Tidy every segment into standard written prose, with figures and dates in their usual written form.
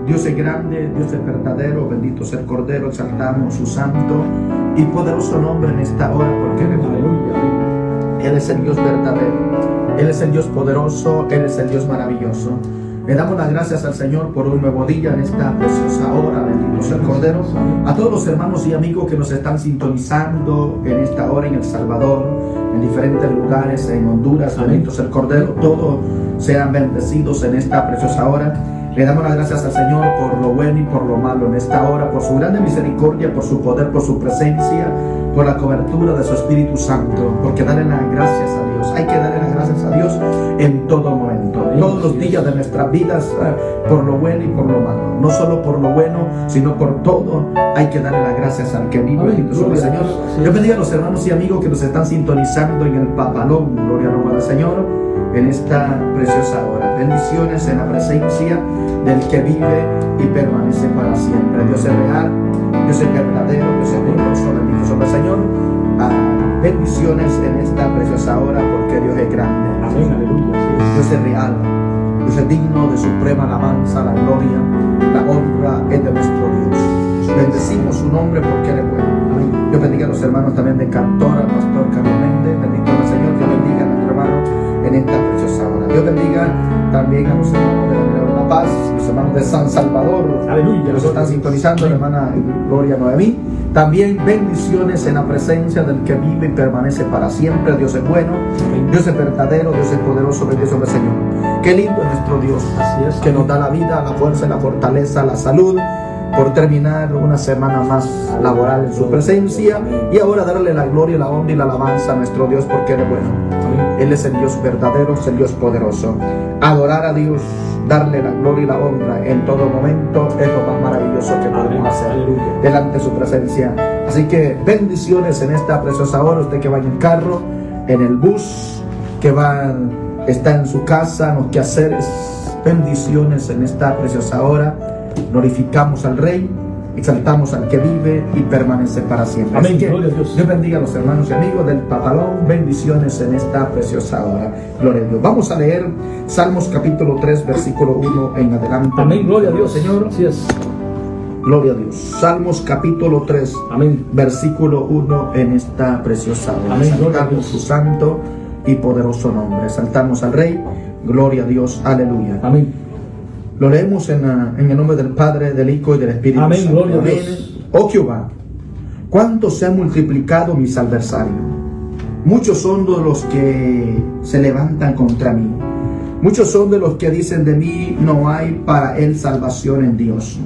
Dios es grande, Dios es verdadero, bendito sea el Cordero, exaltamos su santo y poderoso nombre en esta hora, porque Él es el Dios verdadero, Él es el Dios poderoso, Él es el Dios maravilloso. Le damos las gracias al Señor por un nuevo día en esta preciosa hora, bendito sea el Cordero. A todos los hermanos y amigos que nos están sintonizando en esta hora en El Salvador, en diferentes lugares, en Honduras, bendito sea el Cordero, todos sean bendecidos en esta preciosa hora. Le damos las gracias al Señor por lo bueno y por lo malo en esta hora, por su grande misericordia, por su poder, por su presencia, por la cobertura de su Espíritu Santo, porque darle las gracias a Dios. Hay que darle las gracias a Dios en todo momento, todos los días de nuestras vidas, por lo bueno y por lo malo. No solo por lo bueno, sino por todo. Hay que darle las gracias al que vive. Bendito sea el Señor. Yo bendiga a los hermanos y amigos que nos están sintonizando en el Papalón. Gloria al nombre del Señor en esta preciosa hora. Bendiciones en la presencia del que vive y permanece para siempre. Dios es real, Dios es verdadero, Dios es poderoso. Bendito sea el Señor. Bendiciones en esta preciosa hora, porque Dios es grande. Amén, aleluya. Dios es real, Dios es digno de suprema alabanza, la gloria, la honra es de nuestro Dios. Bendecimos su nombre porque Él es bueno. Amén. Dios bendiga a los hermanos también de Cantora, al pastor Carlos Méndez. Bendito el Señor, que bendiga a nuestro hermano en esta preciosa hora. Dios bendiga también a los hermanos de La Paz, los hermanos de San Salvador, aleluya, que nos están sintonizando, la hermana Gloria Noemí. También bendiciones en la presencia del que vive y permanece para siempre. Dios es bueno, Dios es verdadero, Dios es poderoso, bendito sea el Señor. Qué lindo es nuestro Dios, así es, que nos da la vida, la fuerza, la fortaleza, la salud, por terminar una semana más laboral en su presencia, y ahora darle la gloria, la honra y la alabanza a nuestro Dios, porque Él es bueno. Él es el Dios verdadero, es el Dios poderoso. Adorar a Dios, darle la gloria y la honra en todo momento es lo más maravilloso que podemos hacer delante de su presencia. Así que bendiciones en esta preciosa hora. Usted que va en el carro, en el bus, que está en su casa, en los quehaceres, bendiciones en esta preciosa hora. Glorificamos al Rey, exaltamos al que vive y permanece para siempre. Amén. Así que Gloria a Dios. Dios bendiga a los hermanos y amigos del Papalón. Bendiciones en esta preciosa hora. Gloria a Dios. Vamos a leer Salmos capítulo 3, versículo 1 en adelante. Amén. Gloria a Dios, Señor. Así es. Gloria a Dios. Salmos capítulo 3, amén, versículo 1 en esta preciosa hora. Amén. Gloria a Exaltamos Dios. su santo y poderoso nombre. Exaltamos al Rey. Gloria a Dios. Aleluya. Amén. Lo leemos en el nombre del Padre, del Hijo y del Espíritu Amén, Santo. gloria a Dios. Oh Jehová, cuánto se han multiplicado mis adversarios. Muchos son de los que se levantan contra mí. Muchos son de los que dicen de mí, no hay para él salvación en Dios.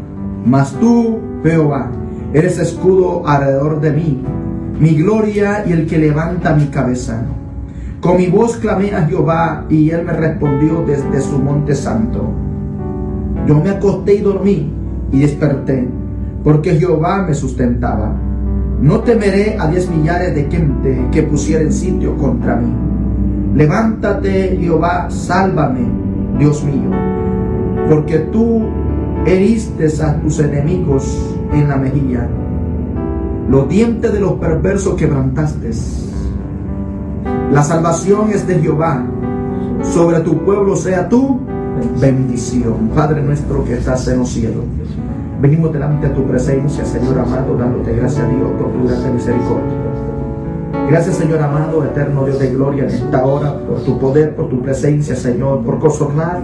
Mas tú, Jehová, eres escudo alrededor de mí, mi gloria y el que levanta mi cabeza. Con mi voz clamé a Jehová, y él me respondió desde su monte santo. Yo me acosté y dormí, y desperté, porque Jehová me sustentaba. No temeré a 10 millares de gente que pusieren sitio contra mí. Levántate, Jehová, sálvame, Dios mío, porque tú heriste a tus enemigos en la mejilla. Los dientes de los perversos quebrantaste. La salvación es de Jehová, sobre tu pueblo sea tu bendición. Padre nuestro que estás en los cielos, venimos delante de tu presencia, Señor amado, dándote gracias a Dios por tu grande misericordia. Gracias, Señor amado, eterno Dios de gloria, en esta hora, por tu poder, por tu presencia, Señor, por consolar